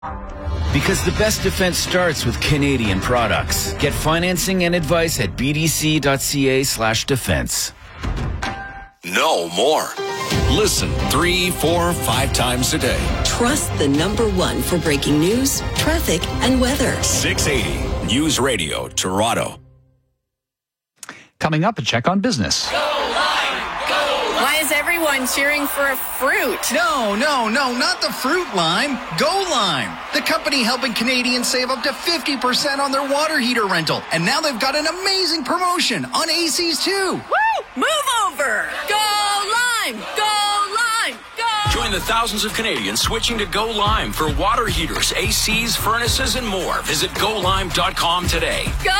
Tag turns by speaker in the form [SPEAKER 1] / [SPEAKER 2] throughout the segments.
[SPEAKER 1] Because the best defense starts with Canadian products. Get financing and advice at bdc.ca/defense.
[SPEAKER 2] Know more. Listen 3, 4, 5 times a day.
[SPEAKER 3] Trust the number one for breaking news, traffic, and weather.
[SPEAKER 2] 680 News Radio, Toronto.
[SPEAKER 4] Coming up, a check on business.
[SPEAKER 5] Why is everyone cheering for a fruit?
[SPEAKER 6] No, not the fruit lime. Go Lime, the company helping Canadians save up to 50% on their water heater rental. And now they've got an amazing promotion on ACs too.
[SPEAKER 5] Woo! Move over! Go Lime! Go Lime! Go!
[SPEAKER 2] Join the thousands of Canadians switching to Go Lime for water heaters, ACs, furnaces, and more. Visit GoLime.com today.
[SPEAKER 5] Go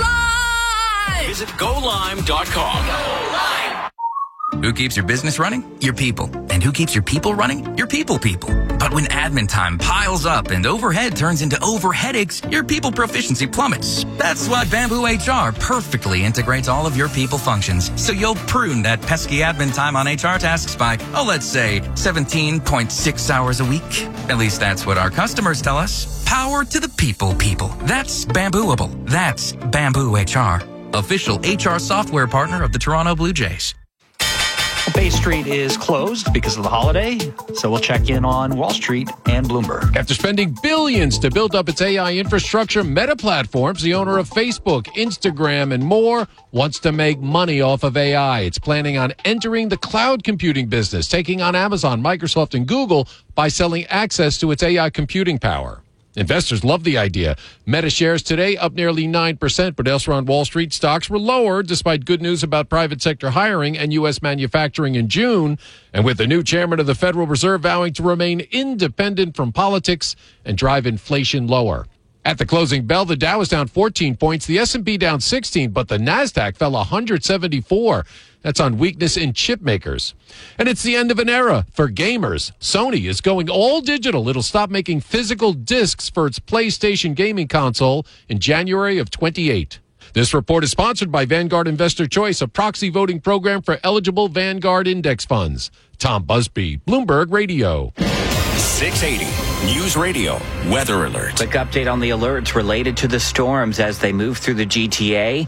[SPEAKER 5] Lime!
[SPEAKER 2] Visit GoLime.com. Go Lime!
[SPEAKER 7] Who keeps your business running? Your people. And who keeps your people running? Your people. But when admin time piles up and overhead turns into overheadaches, your people proficiency plummets. That's why Bamboo HR perfectly integrates all of your people functions. So you'll prune that pesky admin time on HR tasks by, let's say 17.6 hours a week. At least that's what our customers tell us. Power to the people. That's Bambooable. That's Bamboo HR. Official HR software partner of the Toronto Blue Jays.
[SPEAKER 4] Bay Street is closed because of the holiday, so we'll check in on Wall Street and Bloomberg.
[SPEAKER 8] After spending billions to build up its AI infrastructure, Meta Platforms, the owner of Facebook, Instagram, and more, wants to make money off of AI. It's planning on entering the cloud computing business, taking on Amazon, Microsoft, and Google by selling access to its AI computing power. Investors love the idea. Meta shares today up nearly 9%, but elsewhere on Wall Street, stocks were lower despite good news about private sector hiring and U.S. manufacturing in June. And with the new chairman of the Federal Reserve vowing to remain independent from politics and drive inflation lower. At the closing bell, the Dow was down 14 points, the S&P down 16, but the Nasdaq fell 174. That's on weakness in chip makers. And it's the end of an era for gamers. Sony is going all digital. It'll stop making physical discs for its PlayStation gaming console in January of 28. This report is sponsored by Vanguard Investor Choice, a proxy voting program for eligible Vanguard index funds. Tom Busby, Bloomberg Radio.
[SPEAKER 2] 680 News Radio Weather Alert.
[SPEAKER 9] Quick update on the alerts related to the storms as they move through the GTA.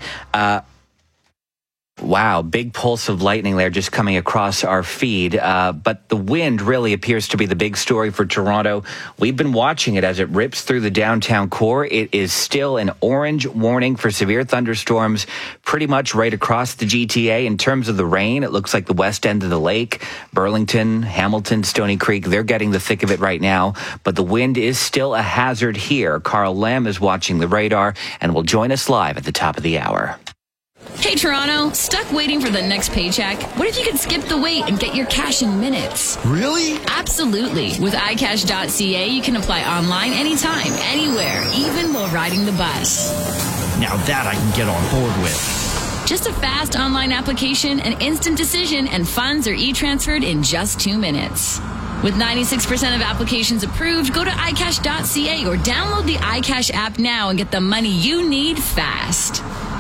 [SPEAKER 9] Wow, big pulse of lightning there just coming across our feed. But the wind really appears to be the big story for Toronto. We've been watching it as it rips through the downtown core. It is still an orange warning for severe thunderstorms pretty much right across the GTA. In terms of the rain, it looks like the west end of the lake, Burlington, Hamilton, Stony Creek, they're getting the thick of it right now. But the wind is still a hazard here. Carl Lamb is watching the radar and will join us live at the top of the hour.
[SPEAKER 10] Hey Toronto, stuck waiting for the next paycheck? What if you could skip the wait and get your cash in minutes?
[SPEAKER 6] Really?
[SPEAKER 10] Absolutely. With iCash.ca, you can apply online anytime, anywhere, even while riding the bus.
[SPEAKER 11] Now that I can get on board with.
[SPEAKER 10] Just a fast online application, an instant decision, and funds are e-transferred in just 2 minutes. With 96% of applications approved, go to iCash.ca or download the iCash app now and get the money you need fast.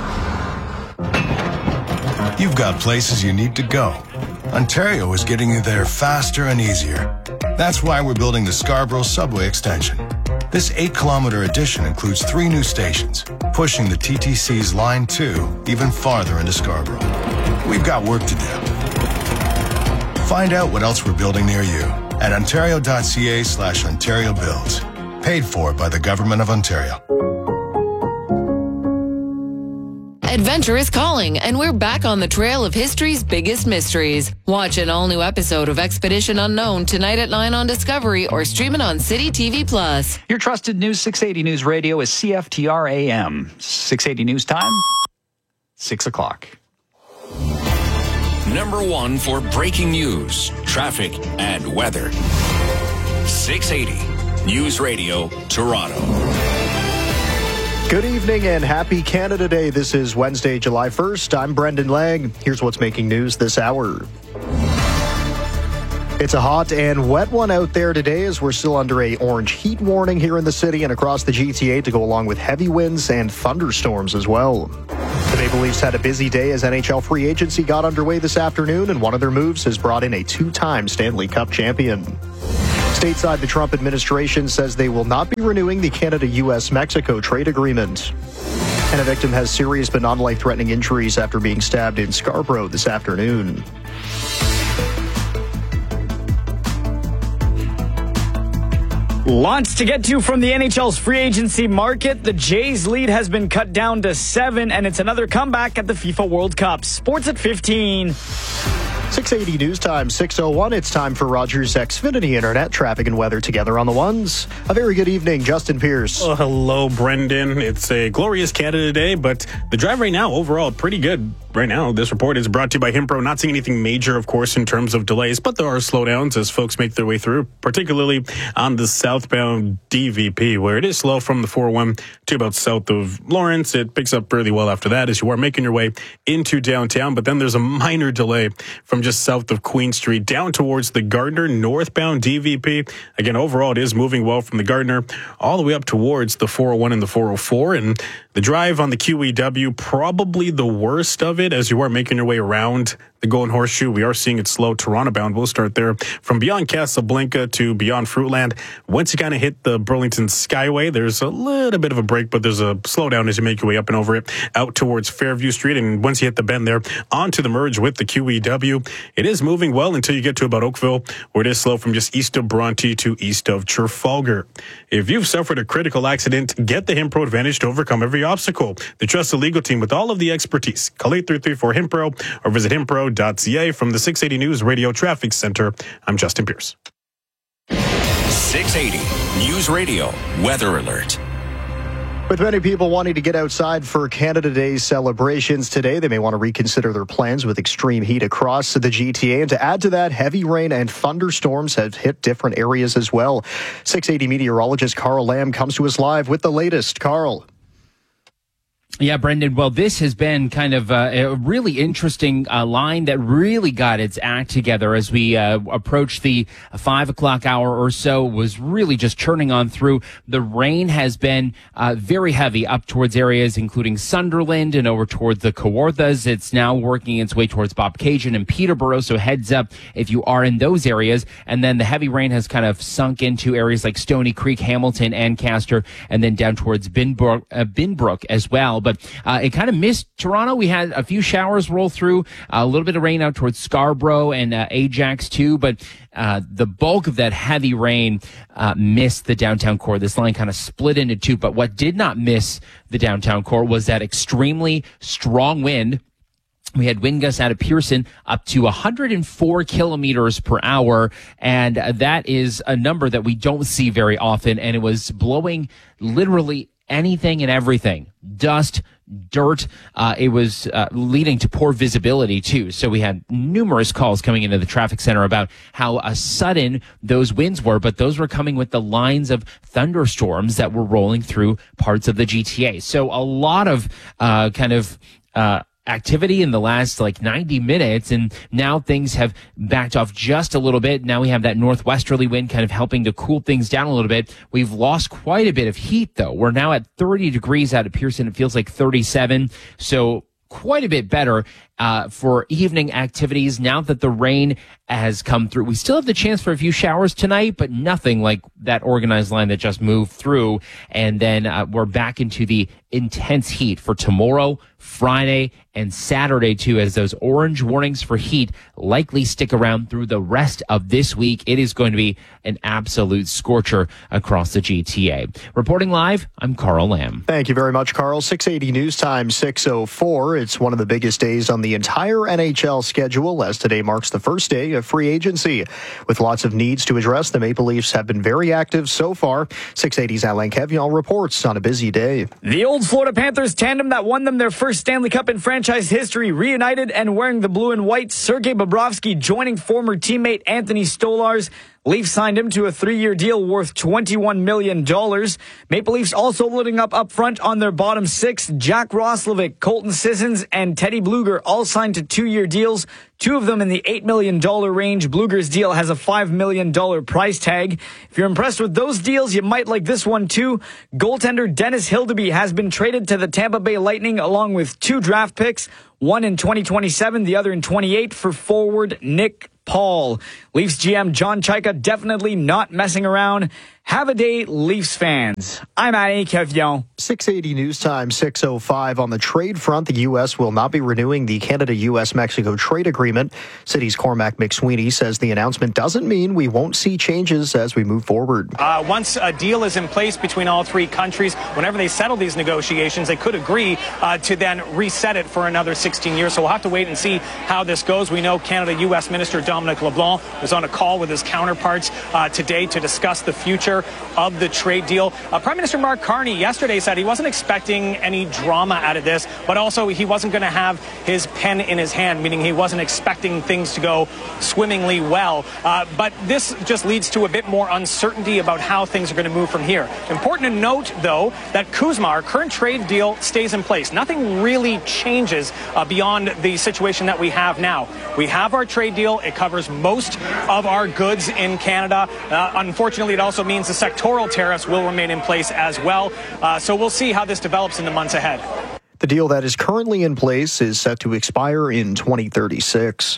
[SPEAKER 12] You've got places you need to go. Ontario is getting you there faster and easier. That's why we're building the Scarborough Subway Extension. This 8-kilometer addition includes 3 new stations, pushing the TTC's Line 2 even farther into Scarborough. We've got work to do. Find out what else we're building near you at ontario.ca/Ontario Builds. Paid for by the Government of Ontario.
[SPEAKER 13] Adventure is calling, and we're back on the trail of history's biggest mysteries. Watch an all-new episode of Expedition Unknown tonight at 9 on Discovery or stream it on City TV+.
[SPEAKER 4] Your trusted News 680 News Radio is CFTR AM. 680 News Time, 6 o'clock.
[SPEAKER 2] Number 1 for breaking news, traffic, and weather. 680 News Radio, Toronto.
[SPEAKER 14] Good evening and happy Canada Day. This is Wednesday, July 1st. I'm Brendan Lang. Here's what's making news this hour. It's a hot and wet one out there today as we're still under a orange heat warning here in the city and across the GTA to go along with heavy winds and thunderstorms as well. The Maple Leafs had a busy day as NHL free agency got underway this afternoon, and one of their moves has brought in a 2-time Stanley Cup champion. Stateside, the Trump administration says they will not be renewing the Canada-U.S.-Mexico trade agreement. And a victim has serious but non-life-threatening injuries after being stabbed in Scarborough this afternoon.
[SPEAKER 15] Lots to get to from the NHL's free agency market. The Jays' lead has been cut down to 7, and it's another comeback at the FIFA World Cup. Sports at 15.
[SPEAKER 14] 680 News Time, 6:01. It's time for Rogers Xfinity Internet traffic and weather together on the ones. A very good evening, Justin Pierce.
[SPEAKER 16] Oh, hello, Brendan. It's a glorious Canada Day, but the drive right now, overall, pretty good. Right now, this report is brought to you by Himpro. Not seeing anything major, of course, in terms of delays, but there are slowdowns as folks make their way through, particularly on the southbound DVP, where it is slow from the 401 to about south of Lawrence. It picks up really well after that as you are making your way into downtown, but then there's a minor delay from just south of Queen Street down towards the Gardner northbound DVP. Again, overall, it is moving well from the Gardner all the way up towards the 401 and the 404, and the drive on the QEW, probably the worst of it as you are making your way around the Golden Horseshoe. We are seeing it slow. Toronto bound. We'll start there from beyond Casablanca to beyond Fruitland. Once you kind of hit the Burlington Skyway, there's a little bit of a break, but there's a slowdown as you make your way up and over it out towards Fairview Street. And once you hit the bend there, onto the merge with the QEW, it is moving well until you get to about Oakville, where it is slow from just east of Bronte to east of Trafalgar. If you've suffered a critical accident, get the Himpro Advantage to overcome every obstacle. The trusted legal team with all of the expertise. Call 8334-HIMPRO or visit himpro.ca. From the 680 News Radio Traffic Center, I'm Justin Pierce.
[SPEAKER 2] 680 News Radio Weather Alert.
[SPEAKER 14] With many people wanting to get outside for Canada Day celebrations today, they may want to reconsider their plans with extreme heat across the GTA. And to add to that, heavy rain and thunderstorms have hit different areas as well. 680 meteorologist Carl Lamb comes to us live with the latest. Carl.
[SPEAKER 17] Yeah, Brendan. Well, this has been kind of a really interesting line that really got its act together as we approached the 5 o'clock hour or so. Was really just churning on through. The rain has been very heavy up towards areas including Sunderland and over towards the Kawarthas. It's now working its way towards Bobcaygeon and Peterborough, so heads up if you are in those areas. And then the heavy rain has kind of sunk into areas like Stony Creek, Hamilton, Ancaster, and then down towards Binbrook as well. But it kind of missed Toronto. We had a few showers roll through, a little bit of rain out towards Scarborough and Ajax too, but the bulk of that heavy rain missed the downtown core. This line kind of split into two, but what did not miss the downtown core was that extremely strong wind. We had wind gusts out of Pearson up to 104 kilometers per hour, and that is a number that we don't see very often, and it was blowing literally anything and everything. Dust, dirt. It was leading to poor visibility too. So we had numerous calls coming into the traffic center about how sudden those winds were, but those were coming with the lines of thunderstorms that were rolling through parts of the GTA. So a lot of activity in the last 90 minutes, and now things have backed off just a little bit. Now we have that northwesterly wind kind of helping to cool things down a little bit. We've lost quite a bit of heat though. We're now at 30 degrees out of Pearson. It feels like 37. So quite a bit better for evening activities now that the rain has come through. We still have the chance for a few showers tonight, but nothing like that organized line that just moved through. And then we're back into the intense heat for tomorrow, Friday, and Saturday too, as those orange warnings for heat likely stick around through the rest of this week. It is going to be an absolute scorcher across the GTA. Reporting live, I'm Carl Lamb.
[SPEAKER 14] Thank you very much, Carl. 680 News Time, 6:04. It's one of the biggest days on the entire NHL schedule, as today marks the first day of free agency. With lots of needs to address, the Maple Leafs have been very active so far. 680's Alain Kevion reports on a busy day.
[SPEAKER 15] The old Florida Panthers tandem that won them their first Stanley Cup in franchise history reunited and wearing the blue and white. Sergei Bobrovsky joining former teammate Anthony Stolarz. Leafs signed him to a 3-year deal worth $21 million. Maple Leafs also loading up front on their bottom six. Jack Roslovic, Colton Sissons, and Teddy Bluger all signed to 2-year deals, two of them in the $8 million range. Bluger's deal has a $5 million price tag. If you're impressed with those deals, you might like this one too. Goaltender Dennis Hildeby has been traded to the Tampa Bay Lightning along with 2 draft picks, one in 2027, the other in 28, for forward Nick Paul. Leafs GM John Chayka definitely not messing around. Have a day, Leafs fans. I'm Annie Kevion.
[SPEAKER 14] 680 News Time, 6:05. On the trade front, the U.S. will not be renewing the Canada-U.S.-Mexico trade agreement. City's Cormac McSweeney says the announcement doesn't mean we won't see changes as we move forward.
[SPEAKER 18] Once a deal is in place between all three countries, whenever they settle these negotiations, they could agree to then reset it for another 16 years. So we'll have to wait and see how this goes. We know Canada-U.S. Minister Dominic LeBlanc was on a call with his counterparts today to discuss the future of the trade deal. Prime Minister Mark Carney yesterday said he wasn't expecting any drama out of this, but also he wasn't going to have his pen in his hand, meaning he wasn't expecting things to go swimmingly well. But this just leads to a bit more uncertainty about how things are going to move from here. Important to note, though, that CUSMA, our current trade deal, stays in place. Nothing really changes beyond the situation that we have now. We have our trade deal. It covers most of our goods in Canada. Unfortunately, it also means the sectoral tariffs will remain in place as well. So we'll see how this develops in the months ahead.
[SPEAKER 14] The deal that is currently in place is set to expire in 2036.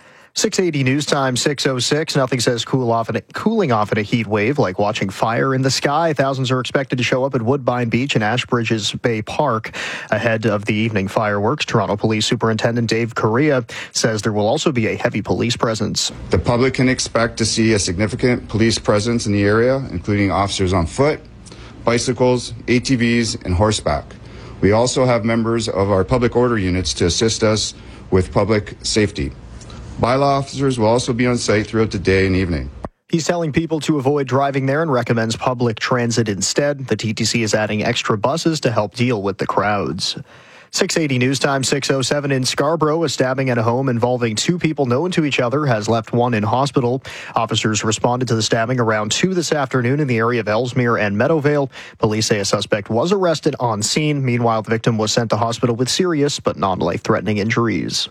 [SPEAKER 14] 680 News Time, 6:06. Nothing says cooling off in a heat wave like watching fire in the sky. Thousands are expected to show up at Woodbine Beach and Ashbridges Bay Park ahead of the evening fireworks. Toronto Police Superintendent Dave Correa says there will also be a heavy police presence.
[SPEAKER 19] The public can expect to see a significant police presence in the area, including officers on foot, bicycles, ATVs, and horseback. We also have members of our public order units to assist us with public safety. Bylaw officers will also be on site throughout the day and evening.
[SPEAKER 14] He's telling people to avoid driving there and recommends public transit instead. The TTC is adding extra buses to help deal with the crowds. 680 News Time, 6:07. In Scarborough, a stabbing at a home involving two people known to each other has left one in hospital. Officers responded to the stabbing around 2 this afternoon in the area of Ellesmere and Meadowvale. Police say a suspect was arrested on scene. Meanwhile, the victim was sent to hospital with serious but non-life-threatening injuries.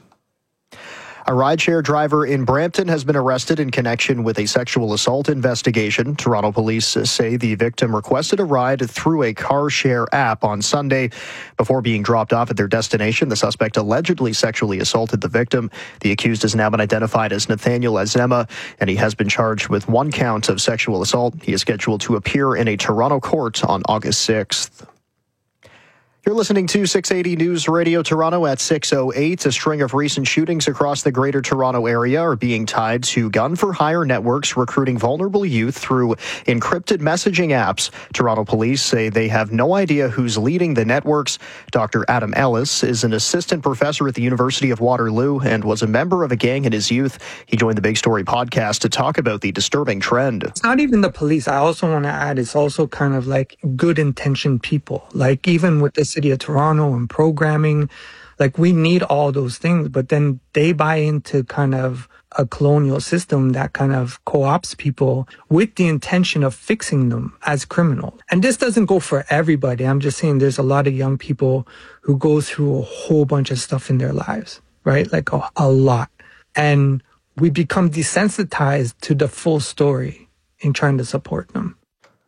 [SPEAKER 14] A rideshare driver in Brampton has been arrested in connection with a sexual assault investigation. Toronto police say the victim requested a ride through a car share app on Sunday. Before being dropped off at their destination, the suspect allegedly sexually assaulted the victim. The accused has now been identified as Nathaniel Azema, and he has been charged with 1 count of sexual assault. He is scheduled to appear in a Toronto court on August 6th. You're listening to 680 News Radio Toronto at 6:08. A string of recent shootings across the Greater Toronto Area are being tied to gun-for-hire networks recruiting vulnerable youth through encrypted messaging apps. Toronto police say they have no idea who's leading the networks. Dr. Adam Ellis is an assistant professor at the University of Waterloo and was a member of a gang in his youth. He joined the Big Story podcast to talk about the disturbing trend.
[SPEAKER 20] It's not even the police. I also want to add, it's also kind of like good-intentioned people. Like even with this City of Toronto and programming, like we need all those things, but then they buy into kind of a colonial system that kind of co-ops people with the intention of fixing them as criminals. And this doesn't go for everybody. I'm just saying there's a lot of young people who go through a whole bunch of stuff in their lives, right? Like a lot. And we become desensitized to the full story in trying to support them.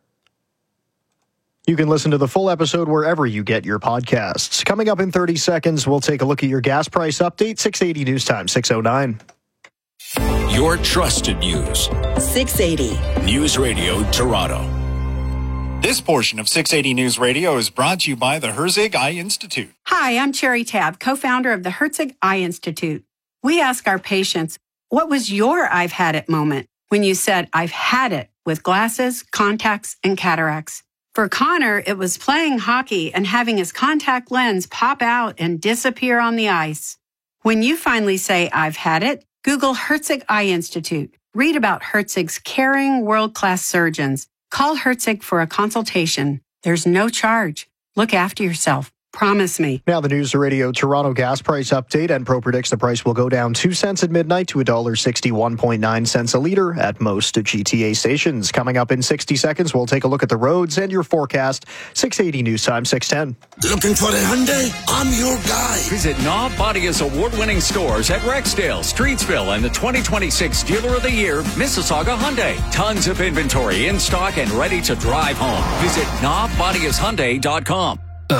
[SPEAKER 14] You can listen to the full episode wherever you get your podcasts. Coming up in 30 seconds, we'll take a look at your gas price update. 680 News Time, 6:09.
[SPEAKER 2] Your trusted news.
[SPEAKER 3] 680.
[SPEAKER 2] News Radio Toronto.
[SPEAKER 6] This portion of 680 News Radio is brought to you by the Herzig Eye Institute.
[SPEAKER 21] Hi, I'm Cherry Tabb, co-founder of the Herzig Eye Institute. We ask our patients, what was your I've had it moment when you said, I've had it with glasses, contacts, and cataracts? For Connor, it was playing hockey and having his contact lens pop out and disappear on the ice. When you finally say, I've had it, Google Herzig Eye Institute. Read about Herzig's caring, world-class surgeons. Call Herzig for a consultation. There's no charge. Look after yourself. Promise me.
[SPEAKER 14] Now the News Radio Toronto gas price update. Enpro predicts the price will go down 2 cents at midnight to $1.61.9 a litre at most GTA stations. Coming up in 60 seconds, we'll take a look at the roads and your forecast. 680 News Time, 610.
[SPEAKER 22] Looking for a Hyundai? I'm your guy.
[SPEAKER 1] Visit Knob Bodia's award-winning stores at Rexdale, Streetsville, and the 2026 Dealer of the Year, Mississauga Hyundai. Tons of inventory in stock and ready to drive home. Visit knobbodiashyundai.com.
[SPEAKER 23] Ugh,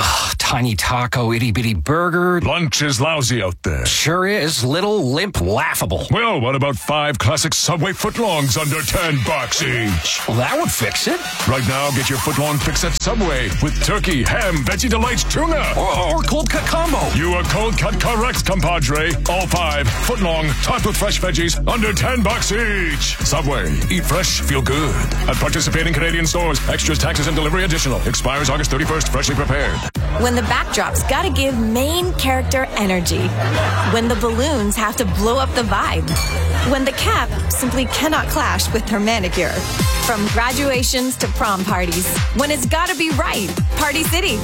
[SPEAKER 5] tiny taco, itty-bitty burger.
[SPEAKER 7] Lunch is lousy out there.
[SPEAKER 5] Sure is. Little, limp, laughable.
[SPEAKER 7] Well, what about 5 classic Subway footlongs under $10 each?
[SPEAKER 5] Well, that would fix it.
[SPEAKER 7] Right now, get your footlong fix at Subway with turkey, ham, Veggie Delights, tuna.
[SPEAKER 5] Or cold cut combo.
[SPEAKER 7] You are cold cut correct, compadre. All 5 footlong, topped with fresh veggies, under $10 each. Subway. Eat fresh, feel good. At participating Canadian stores. Extras, taxes, and delivery additional. Expires August 31st. Freshly prepared.
[SPEAKER 23] When the backdrop's gotta give main character energy. When the balloons have to blow up the vibe. When the cap simply cannot clash with her manicure. From graduations to prom parties. When it's gotta be right. Party City.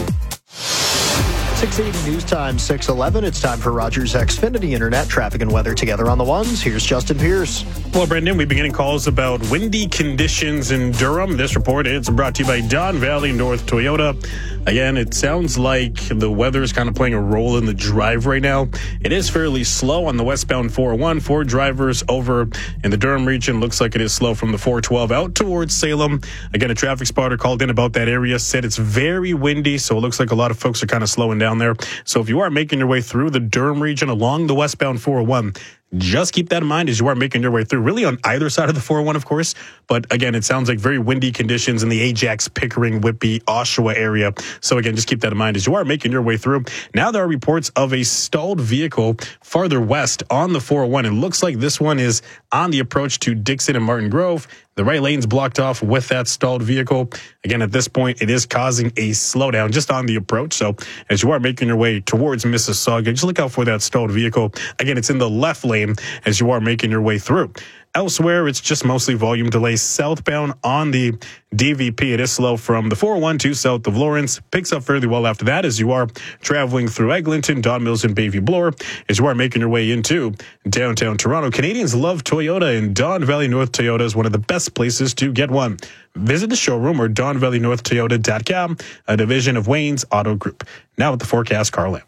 [SPEAKER 14] 680 News Time, 6:11. It's time for Rogers Xfinity Internet traffic and weather together on the ones. Here's Justin Pierce.
[SPEAKER 16] Well, Brendan, we've been getting calls about windy conditions in Durham. This report is brought to you by Don Valley North Toyota. Again, it sounds like the weather is kind of playing a role in the drive right now. It is fairly slow on the westbound 401 for drivers over in the Durham region. Looks like it is slow from the 412 out towards Salem. Again, a traffic spotter called in about that area, said it's very windy, so it looks like a lot of folks are kind of slowing down there. So if you are making your way through the Durham region along the westbound 401, just keep that in mind as you are making your way through, really on either side of the 401, of course. But again, it sounds like very windy conditions in the Ajax, Pickering, Whitby, Oshawa area. So again, just keep that in mind as you are making your way through. Now there are reports of a stalled vehicle farther west on the 401. It looks like this one is on the approach to Dixon and Martin Grove. The right lane's blocked off with that stalled vehicle. Again, at this point, it is causing a slowdown just on the approach. So as you are making your way towards Mississauga, just look out for that stalled vehicle. Again, it's in the left lane as you are making your way through. Elsewhere, it's just mostly volume delays southbound on the DVP. It is slow from the 401 to south of Lawrence. Picks up fairly well after that as you are traveling through Eglinton, Don Mills, and Bayview Bloor as you are making your way into downtown Toronto. Canadians love Toyota, and Don Valley North Toyota is one of the best places to get one. Visit the showroom or DonValleyNorthToyota.com, a division of Wayne's Auto Group. Now with the forecast, Carl Lamb.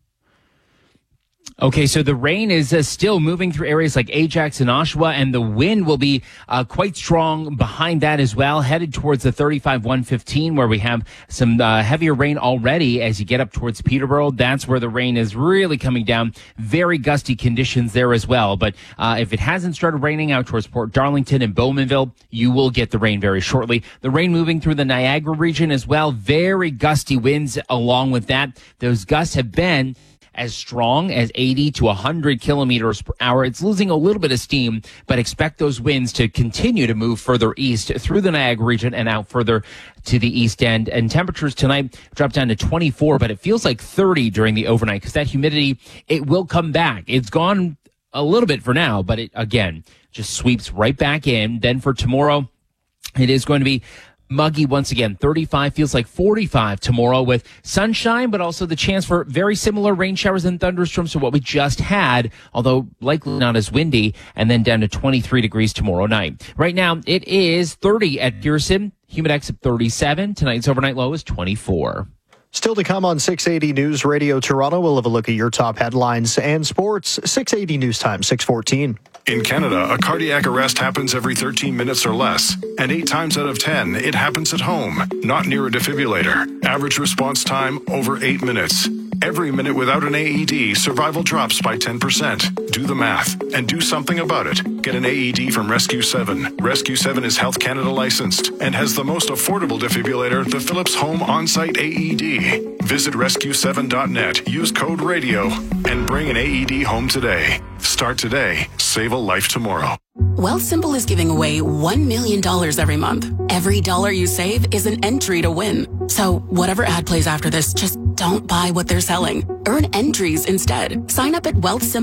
[SPEAKER 17] Okay, so the rain is still moving through areas like Ajax and Oshawa, and the wind will be quite strong behind that as well, headed towards the 35-115, where we have some heavier rain already as you get up towards Peterborough. That's where the rain is really coming down. Very gusty conditions there as well. But if it hasn't started raining out towards Port Darlington and Bowmanville, you will get the rain very shortly. The rain moving through the Niagara region as well. Very gusty winds along with that. Those gusts have been as strong as 80 to 100 kilometers per hour. It's losing a little bit of steam, but expect those winds to continue to move further east through the Niagara region and out further to the east end. And temperatures tonight drop down to 24, but it feels like 30 during the overnight because that humidity, it will come back. It's gone a little bit for now, but it, again, just sweeps right back in. Then for tomorrow, it is going to be muggy once again. 35 feels like 45 tomorrow with sunshine, but also the chance for very similar rain showers and thunderstorms to what we just had, although likely not as windy, and then down to 23 degrees tomorrow night. Right now, it is 30 at Pearson, humidex at 37. Tonight's overnight low is 24.
[SPEAKER 14] Still to come on 680 News Radio Toronto, we'll have a look at your top headlines and sports. 680 News Time, 6:14.
[SPEAKER 24] In Canada, a cardiac arrest happens every 13 minutes or less, and 8 times out of 10, it happens at home, not near a defibrillator. Average response time, over 8 minutes. Every minute without an AED, survival drops by 10%. Do the math and do something about it. Get an AED from Rescue 7. Rescue 7 is Health Canada licensed and has the most affordable defibrillator, the Philips Home On-Site AED. Visit rescue7.net, use code RADIO, and bring an AED home today. Start today. Save a life tomorrow.
[SPEAKER 25] Wealthsimple is giving away $1 million every month. Every dollar you save is an entry to win. So whatever ad plays after this, just don't buy what they're selling. Earn entries instead. Sign up at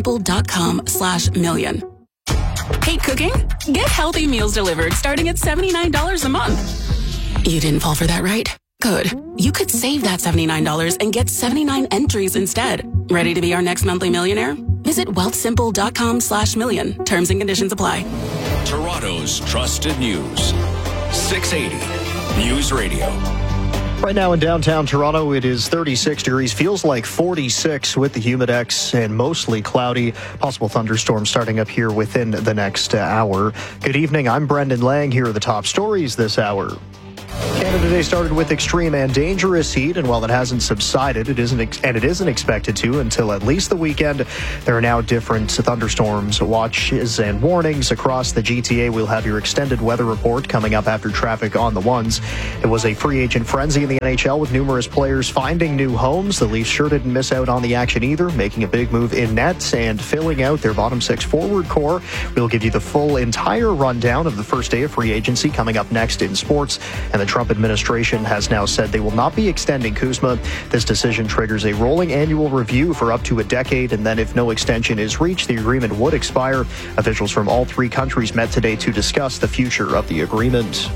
[SPEAKER 25] wealthsimple.com/million. Hate cooking? Get healthy meals delivered starting at $79 a month. You didn't fall for that, right? Good. You could save that $79 and get 79 entries instead. Ready to be our next monthly millionaire? Visit wealthsimple.com/million. Terms and conditions apply.
[SPEAKER 2] Toronto's trusted news. 680 News Radio.
[SPEAKER 14] Right now in downtown Toronto, it is 36 degrees. Feels like 46 with the humidex and mostly cloudy. Possible thunderstorms starting up here within the next hour. Good evening. I'm Brendan Lang. Here are the top stories this hour. Canada Day started with extreme and dangerous heat, and while it hasn't subsided, it isn't expected to until at least the weekend. There are now different thunderstorms, watches, and warnings across the GTA. We'll have your extended weather report coming up after traffic on the ones. It was a free agent frenzy in the NHL with numerous players finding new homes. The Leafs sure didn't miss out on the action either, making a big move in net and filling out their bottom six forward core. We'll give you the full entire rundown of the first day of free agency coming up next in sports. And the Trump administration has now said they will not be extending Kuzma. This decision triggers a rolling annual review for up to a decade, and then if no extension is reached, the agreement would expire. Officials from all three countries met today to discuss the future of the agreement.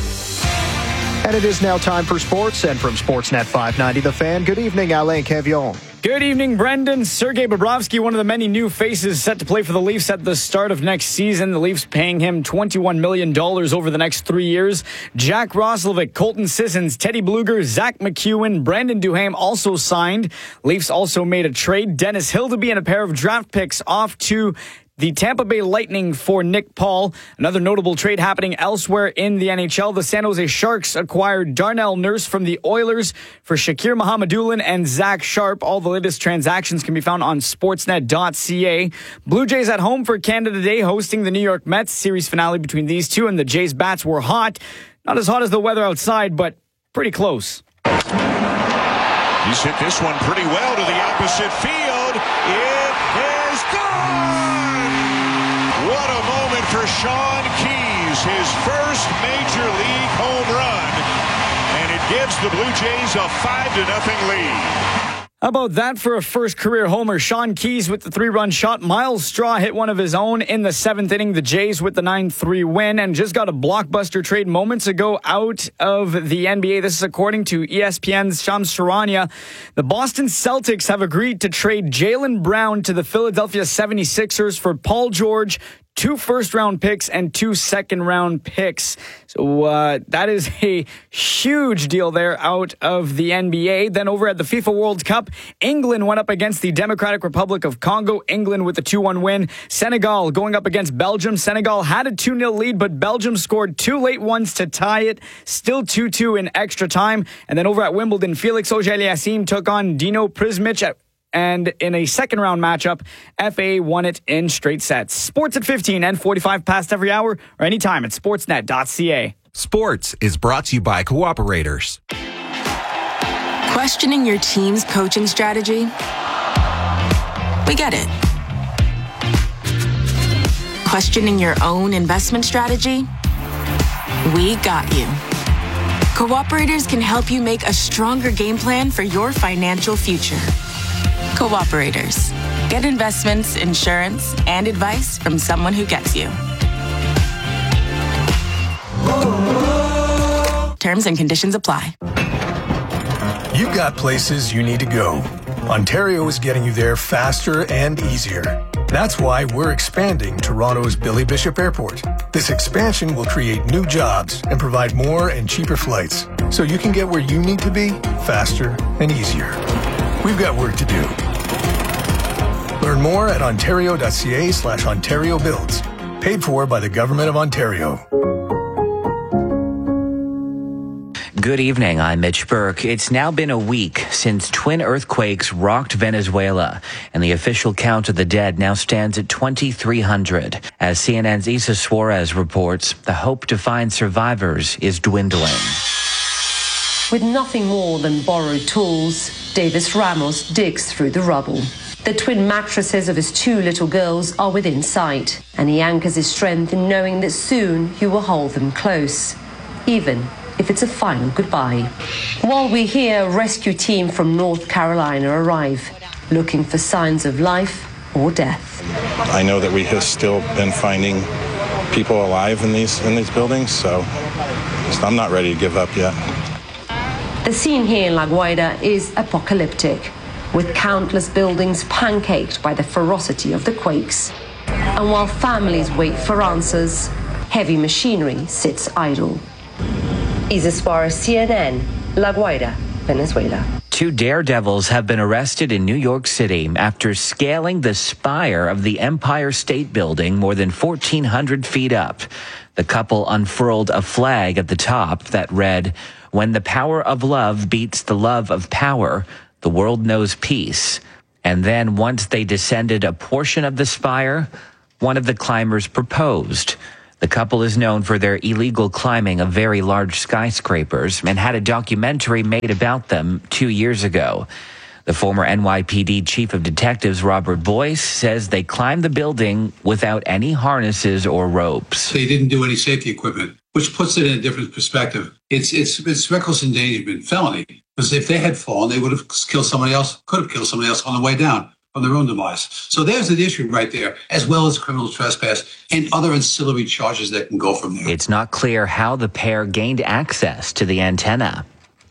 [SPEAKER 14] And it is now time for sports, and from Sportsnet 590 The Fan, good evening, Alain Cavion.
[SPEAKER 15] Good evening, Brendan. Sergei Bobrovsky, one of the many new faces set to play for the Leafs at the start of next season. The Leafs paying him $21 million over the next 3 years. Jack Roslovic, Colton Sissons, Teddy Bluger, Zach McEwen, Brandon Duhaime also signed. Leafs also made a trade. Dennis Hildeby and a pair of draft picks off to the Tampa Bay Lightning for Nick Paul. Another notable trade happening elsewhere in the NHL. The San Jose Sharks acquired Darnell Nurse from the Oilers for Shakir Mohammadulin and Zach Sharp. All the latest transactions can be found on sportsnet.ca. Blue Jays at home for Canada Day, hosting the New York Mets. Series finale between these two, and the Jays bats were hot. Not as hot as the weather outside, but pretty close.
[SPEAKER 8] He's hit this one pretty well to the opposite field. It is gone! What a moment for Sean Keys, his first major league home run, and it gives the Blue Jays a 5-0 lead.
[SPEAKER 15] How about that for a first career homer? Sean Keys with the 3-run shot. Miles Straw hit one of his own in the 7th inning. The Jays with the 9-3 win, and just got a blockbuster trade moments ago out of the NBA. This is according to ESPN's Shams Charania. The Boston Celtics have agreed to trade Jaylen Brown to the Philadelphia 76ers for Paul George, 2 first-round picks and 2 second-round picks. So that is a huge deal there out of the NBA. Then over at the FIFA World Cup, England went up against the Democratic Republic of Congo. England with a 2-1 win. Senegal going up against Belgium. Senegal had a 2-0 lead, but Belgium scored 2 late ones to tie it. Still 2-2 in extra time. And then over at Wimbledon, Felix Auger-Aliassime took on Dino Prismic and in a second-round matchup, FA won it in straight sets. Sports at 15 and 45 past every hour or anytime at sportsnet.ca.
[SPEAKER 9] Sports is brought to you by Cooperators.
[SPEAKER 10] Questioning your team's coaching strategy? We get it. Questioning your own investment strategy? We got you. Cooperators can help you make a stronger game plan for your financial future. Cooperators. Get investments, insurance, and advice from someone who gets you. Terms and conditions apply.
[SPEAKER 11] You've got places you need to go. Ontario is getting you there faster and easier. That's why we're expanding Toronto's Billy Bishop Airport. This expansion will create new jobs and provide more and cheaper flights, so you can get where you need to be faster and easier. We've got work to do. Learn more at ontario.ca/Ontario Builds. Paid for by the Government of Ontario.
[SPEAKER 12] Good evening, I'm Mitch Burke. It's now been a week since twin earthquakes rocked Venezuela, and the official count of the dead now stands at 2,300. As CNN's Isa Suarez reports, the hope to find survivors is dwindling.
[SPEAKER 26] With nothing more than borrowed tools, Davis Ramos digs through the rubble. The twin mattresses of his 2 little girls are within sight, and he anchors his strength in knowing that soon he will hold them close, even if it's a final goodbye. While we hear a rescue team from North Carolina arrive, looking for signs of life or death.
[SPEAKER 27] I know that we have still been finding people alive in these buildings, so I'm not ready to give up yet.
[SPEAKER 26] The scene here in La Guaira is apocalyptic, with countless buildings pancaked by the ferocity of the quakes. And while families wait for answers, heavy machinery sits idle. Isa Suarez, CNN, La Guaira, Venezuela.
[SPEAKER 12] 2 daredevils have been arrested in New York City after scaling the spire of the Empire State Building more than 1,400 feet up. The couple unfurled a flag at the top that read, "When the power of love beats the love of power, the world knows peace." And then once they descended a portion of the spire, one of the climbers proposed. The couple is known for their illegal climbing of very large skyscrapers and had a documentary made about them 2 years ago. The former NYPD chief of detectives, Robert Boyce, says they climbed the building without any harnesses or ropes.
[SPEAKER 3] They didn't do any safety equipment, which puts it in a different perspective. It's reckless endangerment, felony, because if they had fallen, they would have killed somebody else, could have killed somebody else on the way down from their own demise. So there's an issue right there, as well as criminal trespass and other ancillary charges that can go from there.
[SPEAKER 12] It's not clear how the pair gained access to the antenna.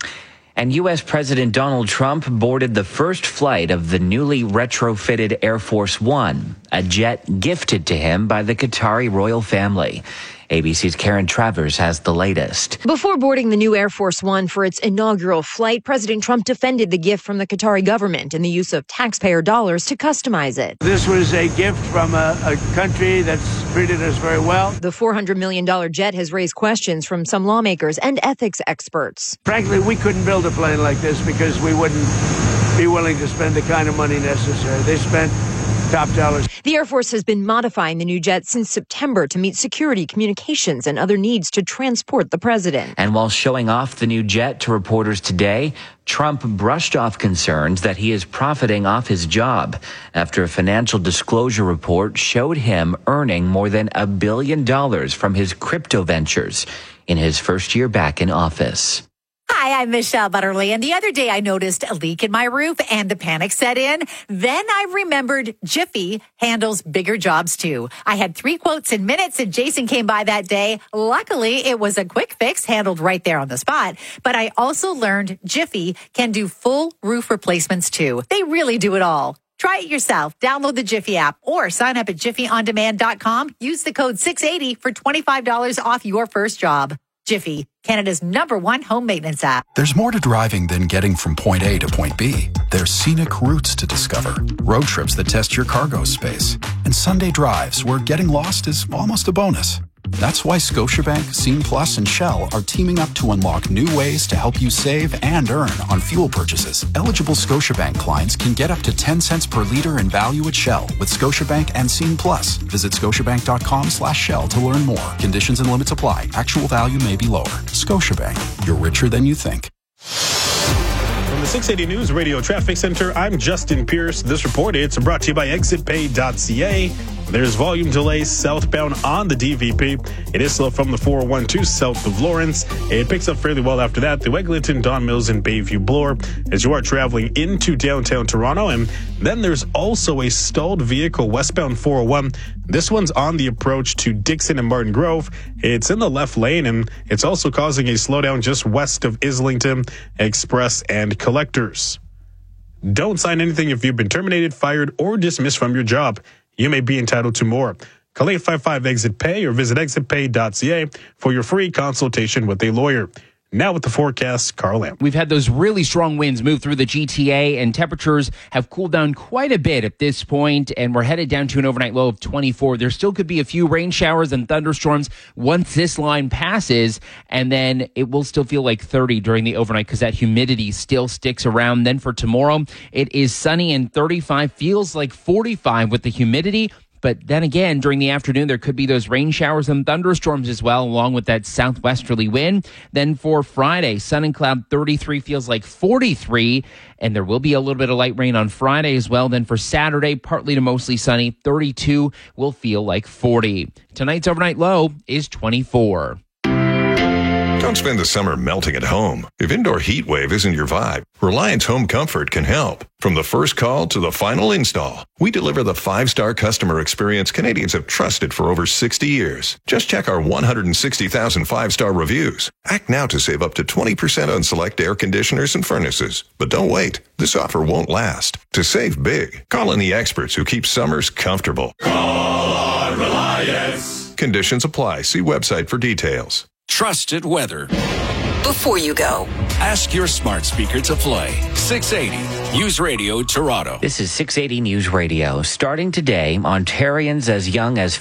[SPEAKER 12] And U.S. President Donald Trump boarded the first flight of the newly retrofitted Air Force One, a jet gifted to him by the Qatari royal family. ABC's Karen Travers has the latest.
[SPEAKER 4] Before boarding the new Air Force One for its inaugural flight, President Trump defended the gift from the Qatari government and the use of taxpayer dollars to customize it.
[SPEAKER 6] This was a gift from a country that's treated us very well.
[SPEAKER 4] The $400 million jet has raised questions from some lawmakers and ethics experts.
[SPEAKER 6] Frankly, we couldn't build a plane like this because we wouldn't be willing to spend the kind of money necessary. They spent top dollars.
[SPEAKER 4] The Air Force has been modifying the new jet since September to meet security, communications, and other needs to transport the president.
[SPEAKER 12] And while showing off the new jet to reporters today, Trump brushed off concerns that he is profiting off his job after a financial disclosure report showed him earning more than $1 billion from his crypto ventures in his first year back in office.
[SPEAKER 13] Hi, I'm Michelle Butterly, and the other day I noticed a leak in my roof and the panic set in. Then I remembered Jiffy handles bigger jobs too. I had 3 quotes in minutes and Jason came by that day. Luckily, it was a quick fix handled right there on the spot. But I also learned Jiffy can do full roof replacements too. They really do it all. Try it yourself. Download the Jiffy app or sign up at jiffyondemand.com. Use the code 680 for $25 off your first job. Jiffy, Canada's #1 home maintenance app.
[SPEAKER 18] There's more to driving than getting from point A to point B. There's scenic routes to discover, road trips that test your cargo space, and Sunday drives where getting lost is almost a bonus. That's why Scotiabank, Scene Plus, and Shell are teaming up to unlock new ways to help you save and earn on fuel purchases. Eligible Scotiabank clients can get up to 10 cents per liter in value at Shell with Scotiabank and Scene Plus. Visit scotiabank.com/Shell to learn more. Conditions and limits apply. Actual value may be lower. Scotiabank, you're richer than you think.
[SPEAKER 16] From the 680 News Radio Traffic Center, I'm Justin Pierce. This report, it's brought to you by ExitPay.ca. There's volume delays southbound on the DVP. It is slow from the 412 south of Lawrence. It picks up fairly well after that through Eglinton, Don Mills, and Bayview Bloor as you are traveling into downtown Toronto. And then there's also a stalled vehicle westbound 401. This one's on the approach to Dixon and Martin Grove. It's in the left lane, and it's also causing a slowdown just west of Islington, Express, and Collectors. Don't sign anything if you've been terminated, fired, or dismissed from your job. You may be entitled to more. Call 855-EXIT-PAY or visit exitpay.ca for your free consultation with a lawyer. Now with the forecast, Carl Lamb.
[SPEAKER 17] We've had those really strong winds move through the GTA, and temperatures have cooled down quite a bit at this point, and we're headed down to an overnight low of 24. There still could be a few rain showers and thunderstorms once this line passes, and then it will still feel like 30 during the overnight because that humidity still sticks around. Then for tomorrow, it is sunny and 35, feels like 45 with the humidity. But then again, during the afternoon, there could be those rain showers and thunderstorms as well, along with that southwesterly wind. Then for Friday, sun and cloud, 33 feels like 43, and there will be a little bit of light rain on Friday as well. Then for Saturday, partly to mostly sunny, 32 will feel like 40. Tonight's overnight low is 24.
[SPEAKER 24] Don't spend the summer melting at home. If indoor heat wave isn't your vibe, Reliance Home Comfort can help. From the first call to the final install, we deliver the 5-star customer experience Canadians have trusted for over 60 years. Just check our 160,000 5-star reviews. Act now to save up to 20% on select air conditioners and furnaces. But don't wait. This offer won't last. To save big, call in the experts who keep summers comfortable.
[SPEAKER 2] Call on Reliance.
[SPEAKER 24] Conditions apply. See website for details.
[SPEAKER 2] Trusted weather. before you go. Ask your smart speaker to play 680 News Radio Toronto.
[SPEAKER 12] This is 680 News Radio. Starting today, Ontarians as young as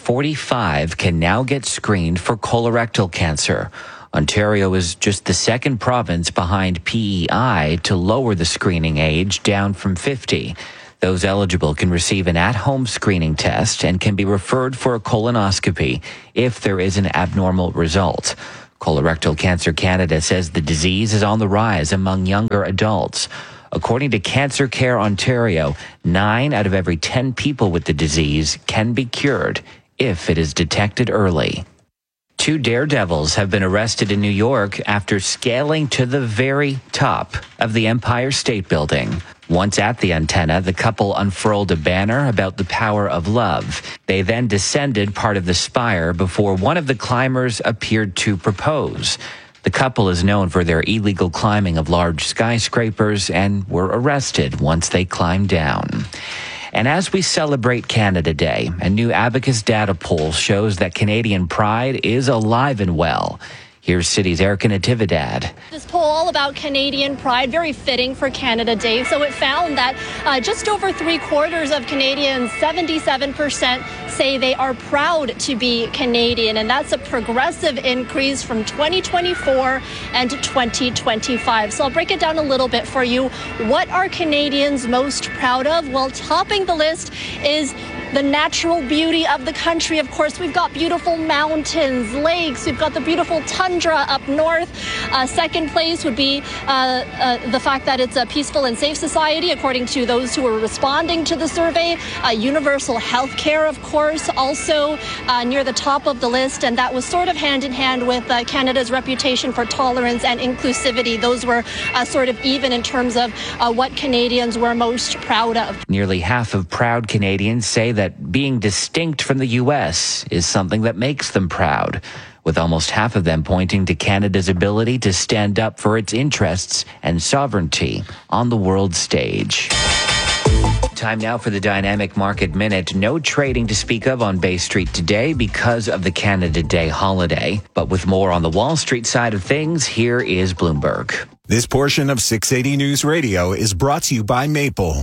[SPEAKER 12] 45 can now get screened for colorectal cancer. Ontario is just the second province behind PEI to lower the screening age down from 50. Those eligible can receive an at-home screening test and can be referred for a colonoscopy if there is an abnormal result. Colorectal Cancer Canada says the disease is on the rise among younger adults. According to Cancer Care Ontario, 9 out of every 10 people with the disease can be cured if it is detected early. 2 daredevils have been arrested in New York after scaling to the very top of the Empire State Building. Once at the antenna, the couple unfurled a banner about the power of love. They then descended part of the spire before one of the climbers appeared to propose. The couple is known for their illegal climbing of large skyscrapers and were arrested once they climbed down. And as we celebrate Canada Day, a new Abacus data poll shows that Canadian pride is alive and well. Here's City's Erica Natividad.
[SPEAKER 1] This poll all about Canadian pride, very fitting for Canada Day. So it found that just over 3/4 of Canadians, 77%, say they are proud to be Canadian. And that's a progressive increase from 2024 and 2025. So I'll break it down a little bit for you. What are Canadians most proud of? Well, topping the list is the natural beauty of the country. Of course, we've got beautiful mountains, lakes, we've got the beautiful tundra up north. Second place would be the fact that it's a peaceful and safe society, according to those who were responding to the survey. Universal health care, of course, also near the top of the list, and that was sort of hand in hand with Canada's reputation for tolerance and inclusivity. Those were sort of even in terms of what Canadians were most proud of.
[SPEAKER 12] Nearly half of proud Canadians say that being distinct from the U.S. is something that makes them proud, with almost half of them pointing to Canada's ability to stand up for its interests and sovereignty on the world stage. Time now for the Dynamic Market Minute. No trading to speak of on Bay Street today because of the Canada Day holiday. But with more on the Wall Street side of things, here is Bloomberg.
[SPEAKER 9] This portion of 680 News Radio is brought to you by Maple.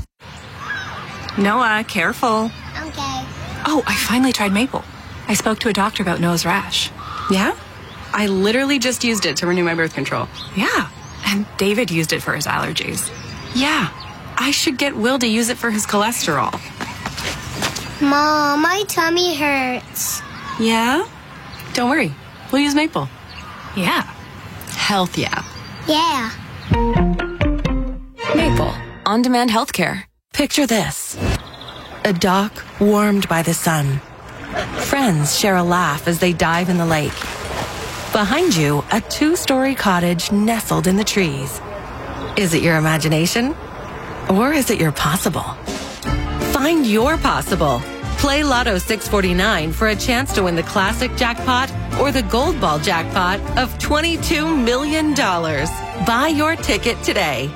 [SPEAKER 5] Noah, careful.
[SPEAKER 7] Okay.
[SPEAKER 5] Oh, I finally tried Maple. I spoke to a doctor about nose rash. Yeah? I literally just used it to renew my birth control. Yeah. And David used it for his allergies. Yeah. I should get Will to use it for his cholesterol.
[SPEAKER 7] Mom, my tummy hurts.
[SPEAKER 5] Yeah? Don't worry. We'll use Maple. Yeah. Health, yeah.
[SPEAKER 7] Yeah.
[SPEAKER 19] Maple. On-demand healthcare. Picture this. A dock warmed by the sun. Friends share a laugh as they dive in the lake. Behind you, a 2-story cottage nestled in the trees. Is it your imagination? Or is it your possible? Find your possible. Play Lotto 649 for a chance to win the classic jackpot or the gold ball jackpot of $22 million. Buy your ticket today.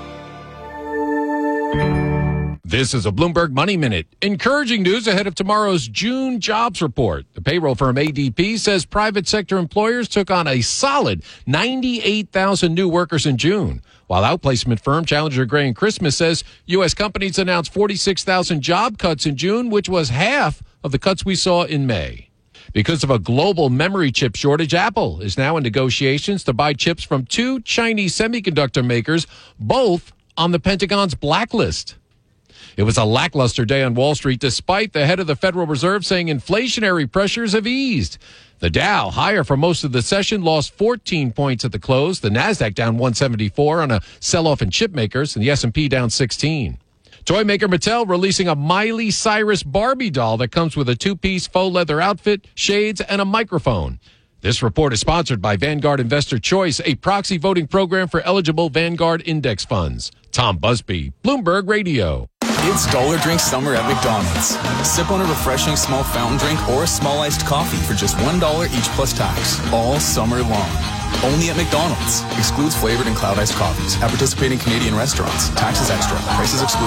[SPEAKER 20] This is a Bloomberg Money Minute. Encouraging news ahead of tomorrow's June jobs report. The payroll firm ADP says private sector employers took on a solid 98,000 new workers in June, while outplacement firm Challenger Gray & Christmas says U.S. companies announced 46,000 job cuts in June, which was half of the cuts we saw in May. Because of a global memory chip shortage, Apple is now in negotiations to buy chips from 2 Chinese semiconductor makers, both on the Pentagon's blacklist. It was a lackluster day on Wall Street, despite the head of the Federal Reserve saying inflationary pressures have eased. The Dow, higher for most of the session, lost 14 points at the close. The Nasdaq down 174 on a sell-off in chip makers, and the S&P down 16. Toy maker Mattel releasing a Miley Cyrus Barbie doll that comes with a 2-piece faux leather outfit, shades, and a microphone. This report is sponsored by Vanguard Investor Choice, a proxy voting program for eligible Vanguard index funds. Tom Busby, Bloomberg Radio.
[SPEAKER 21] It's Dollar Drink Summer at McDonald's. Sip on a refreshing small fountain drink or a small iced coffee for just $1 each plus tax, all summer long. Only at McDonald's. Excludes flavored and cloud iced coffees. At participating Canadian restaurants. Taxes extra. Prices excluded.